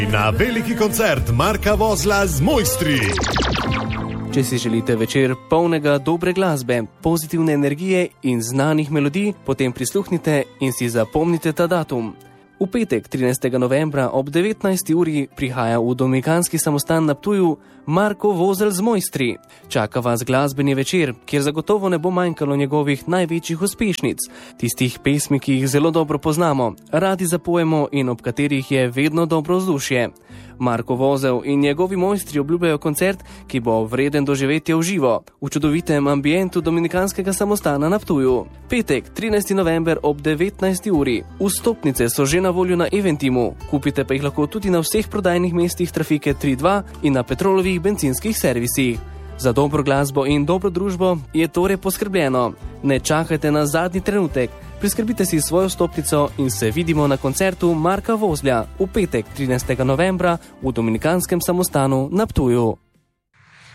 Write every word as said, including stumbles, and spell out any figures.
Na veliki koncert Marka Vozla z Mojstri. Če si želite večer polnega dobre glasbe, pozitivne energije in znanih melodij, potem prisluhnite in si zapomnite ta datum. V petek, trinajstega novembra ob devetnajsti uri prihaja v Dominikanski samostan na Ptuju Marko Vozelj z Mojstri. Čaka vas glasbeni večer, kjer zagotovo ne bo manjkalo njegovih največjih uspešnic, tistih pesmi, ki jih zelo dobro poznamo, radi zapojemo in ob katerih je vedno dobro vzdušje. Marko Vozelj in njegovi mojstri obljubljajo koncert, ki bo vreden doživetja v živo, v čudovitem ambientu Dominikanskega samostana na Ptuju. Petek, trinajsti november ob devetnajsti uri. Vstopnice so že na voljo na Eventimu, kupite pa jih lahko tudi na vseh prodajnih mestih Trafike tri dva in na Petrolovih bencinskih servisih. Za dobro glasbo in dobro družbo je torej poskrbljeno. Ne čakajte na zadnji trenutek, priskrbite si svojo vstopnico in se vidimo na koncertu Marka Vozlja v petek, trinajstega novembra v Dominikanskem samostanu na Ptuju.